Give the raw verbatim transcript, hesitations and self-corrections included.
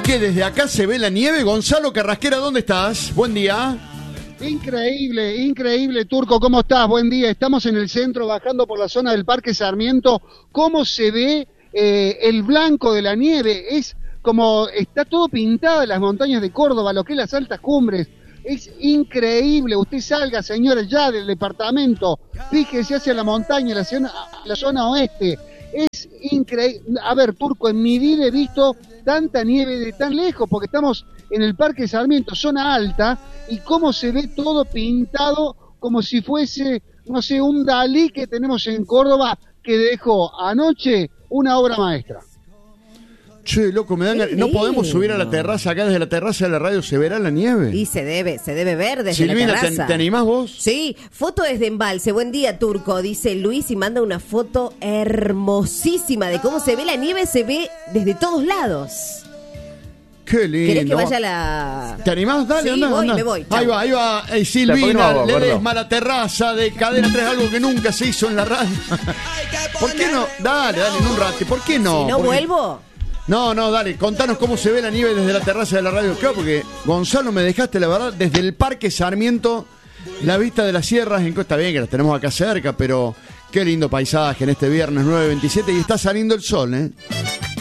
que desde acá se ve la nieve. Gonzalo Carrasquera, ¿dónde estás? Buen día. Increíble, increíble, Turco, ¿cómo estás? Buen día. Estamos en el centro, bajando por la zona del Parque Sarmiento. ¿Cómo se ve eh, el blanco de la nieve? Es como, está todo pintado en las montañas de Córdoba, lo que es las altas cumbres. Es increíble. Usted salga, señores, ya del departamento, fíjese hacia la montaña, la zona, la zona oeste. Es increíble. A ver, Turco, en mi vida he visto tanta nieve de tan lejos, porque estamos en el Parque Sarmiento, zona alta, y cómo se ve todo pintado como si fuese, no sé, un Dalí que tenemos en Córdoba, que dejó anoche una obra maestra. Che, loco, me dan ganas. ¿No podemos subir a la terraza? Acá desde la terraza de la radio se verá la nieve. Y se debe, se debe ver desde Silvina, la terraza. ¿te, ¿te animás vos? Sí, foto desde Embalse. Buen día, Turco, dice Luis, y manda una foto hermosísima de cómo se ve la nieve. Se ve desde todos lados. Qué lindo. ¿Querés que vaya a la...? ¿Te animás? Dale, sí, anda, voy, anda. me voy. Ahí Chau. va, ahí va. Hey, Silvina, Ledesma, la terraza de Cadena tres, algo que nunca se hizo en la radio. ¿Por qué no? Dale, dale, en un rato. ¿Por qué no? Si no Porque... vuelvo... No, no, dale, contanos cómo se ve la nieve desde la terraza de la radio. Claro, porque Gonzalo, me dejaste, la verdad, desde el Parque Sarmiento, la vista de las sierras, en Costa Bien, que las tenemos acá cerca, pero qué lindo paisaje en este viernes nueve veintisiete y está saliendo el sol, ¿eh?